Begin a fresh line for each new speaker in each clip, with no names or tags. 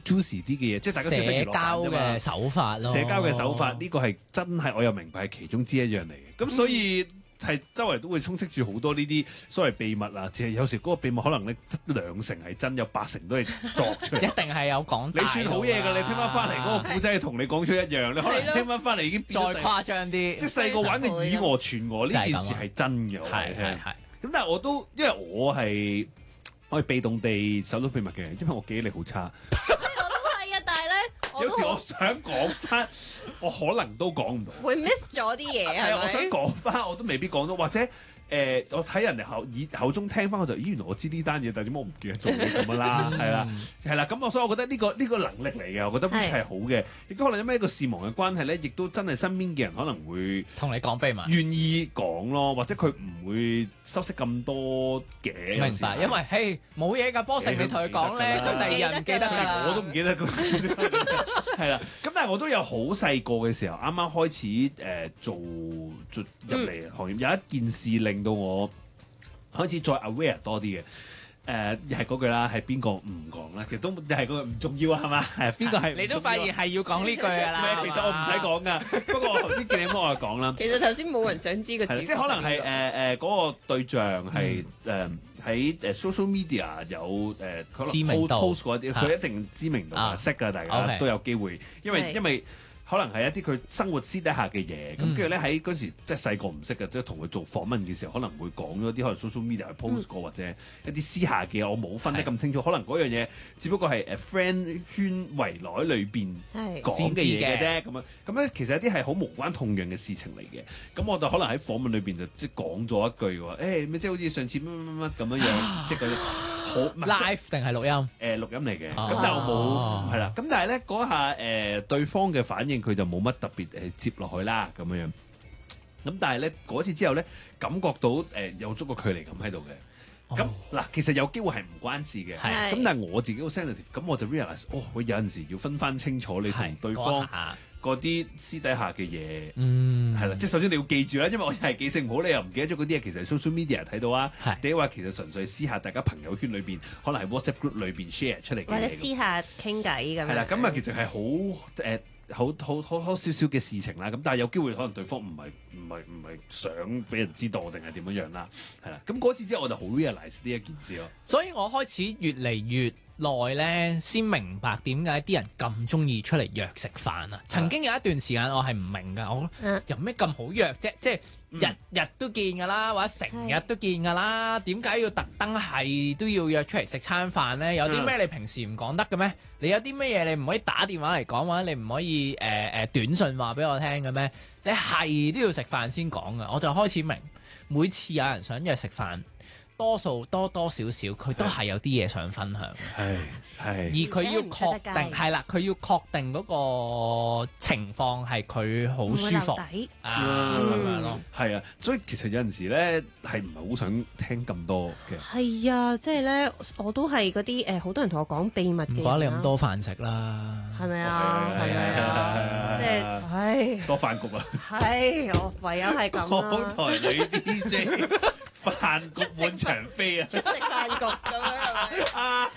juicy 啲嘅嘢，即係大家
社交嘅手法咯。
社交嘅手法呢個係真係我又明白係其中之一樣嚟嘅。咁所以係周圍都會充斥住好多呢啲所謂秘密啊，其實有時嗰個秘密可能咧得2成係真，有8成都係作出嚟。
一定係有講大。
你算好嘢㗎，你聽翻翻嚟嗰個古仔係同你講出一樣，你可能聽翻翻嚟已經
再誇張啲。
即係細個玩嘅以訛傳訛呢件事係真嘅，我話你聽。咁但係我都因為我係被動地守到秘密嘅，因為我記憶力好差。
我都係啊，但係咧，
有時我想講翻，我可能都講唔到，
會 miss 咗啲嘢係咪？
我想講翻，我都未必講到，或者我睇人哋口中聽翻，我就原來我知呢單嘢，但係點解我唔記得做嘅咁樣啦？係啦，咁所以我覺得呢個能力嚟嘅，我覺得係好嘅，亦都可能因為一個事忙嘅關係咧，亦都真係身邊嘅人可能會
同你講秘密，
願意講咯，或者佢唔會修飾咁多嘅。
明白，因為嘿冇嘢㗎，波成你同佢講咧，佢第二日唔記得㗎啦，
我都唔記得係啦。咁但係我都有好細個嘅時候，啱啱開始做入嚟行業，有一件事令到我開始再 aware 多啲嘅。又係嗰句啦，係邊個唔講啦？其實都又係嗰句唔重要啊，係嘛？係邊個係？
你都發現係要講呢句㗎啦。
其實我唔使講噶，不過我頭先見你咁我就講啦。
其實頭先冇人想知個主角，
即係可能係嗰個對象係喺social media 有可能
知名度
post 嗰啲，佢一定知名度識㗎，大家都有機會，因為可能係一啲佢生活私底下嘅嘢，咁跟住咧喺嗰時即係細個唔識嘅，即係同佢做訪問嘅時候，可能會講咗啲可能 social media post 過或者一啲私下嘅，我冇分得咁清楚，可能嗰樣嘢只不過係friend 圈圍內裏邊講嘅嘢嘅啫，咁咧其實一啲係好無關痛癢嘅事情嚟嘅，咁我就可能喺訪問裏邊就即係講咗一句話，咩即係好似上次乜乜乜咁樣樣，即係嗰啲。
live 定係錄音？
錄音嚟嘅，咁但係我冇係啦。咁但係咧嗰下對方嘅反應佢就冇乜特別接落去啦咁樣樣。咁但係咧嗰次之後咧，感覺到有足個距離感喺度嘅。咁嗱，其實有機會係唔關事嘅。咁但係我自己好 sensitive，咁我就 realize，我有陣時要分翻清楚你同對方嗰啲私底下嘅嘢，係啦，即係首先你要記住啦，因為我係記性唔好，你又唔記得咗嗰啲嘢，其實係 social media 睇到啊，定係話其實純粹私下大家朋友圈裏邊，可能係 WhatsApp group 裏邊 share 出嚟嘅嘢，
或者私下傾偈咁樣。
係啦，咁啊其實係好少少嘅事情啦，咁但係有機會可能對方唔係想俾人知道定係點樣樣啦，係啦，咁嗰次之後我就好 realize 呢一件事咯。
所以我開始越嚟越耐咧，先明白點解啲人咁中意出嚟約食飯啊！曾經有一段時間我係唔明㗎，我有咩咁好約啫？即係日日都見㗎啦，或者成日都見㗎啦，點解要特登係都要約出嚟食餐飯咧？有啲咩你平時唔講得嘅咩？你有啲咩嘢你唔可以打電話嚟講，或者你唔可以短信話俾我聽嘅咩？你係都要食飯先講㗎，我就開始明，每次有人想約食飯，多數多少少佢都係有啲嘢想分享嘅，而佢要確定係啦，佢要確定嗰個情況係佢好舒服咁樣咯。
係啊，所以其實有陣時咧係唔係好想聽咁多嘅。
係啊，即係咧，我都係嗰啲好多人同我講秘密嘅。
唔怪你咁多飯食啦，
係咪啊？係咪啊？即係唉，
多飯局啊！
係我唯有係咁啦。
港台女 DJ 飯局滿場飛啊！
食飯局咁樣係咪？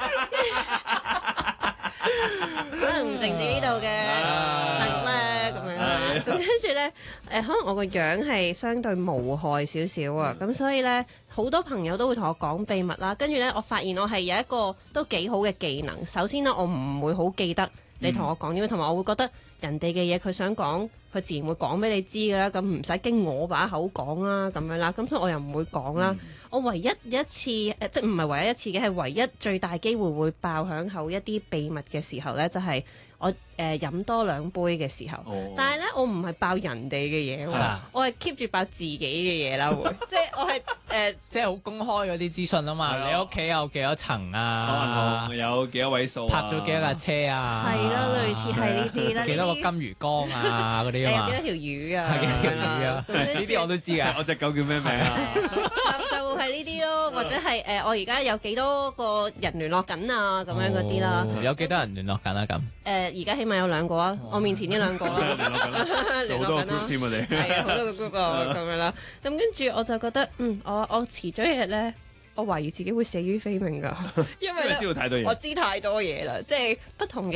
可能唔淨止呢度嘅飯局咧咁樣，咁跟住咧可能我個樣係相對無害少少啊，咁所以咧好多朋友都會同我講秘密啦。跟住咧，我發現我係有一個都幾好嘅技能。首先咧，我唔會好記得你同我講啲咩，同埋我會覺得人哋嘅嘢佢想講，佢自然會講俾你知㗎啦。咁唔使經我把口講啦，咁樣啦。咁所以我又唔會講啦。我唯一一次即係唔係唯一一次嘅，係唯一最大機會會爆響口一啲秘密嘅時候咧，就係我飲多2杯嘅時候。但係咧，我唔係爆人哋嘅嘢喎，我係 keep 住爆自己嘅嘢啦，會即係我係
即係好公開嗰啲資訊啊嘛。你屋企有幾多層啊？
有幾多位數？
泊咗幾多架車啊？
係啦，類似係呢啲啦。
幾多個金魚缸啊？嗰啲啊嘛。
有幾多條魚啊？
係幾多條魚啊？呢啲我都知啊。
我隻狗叫咩名啊？
就係呢啲咯，或者係我而家有幾多個人聯絡緊啊，咁樣嗰啲啦。
有幾多人聯絡緊啊？咁
而家起碼有2個啊，我面前呢2個啦，聯絡緊啦，
添啊你。
係啊，好多個 group 啊，咁樣啦。咁跟住我就覺得，我遲咗一日咧，我懷疑自己會死於非命㗎，因為咧
知道太多嘢，
我知太多嘢啦，即係不同嘅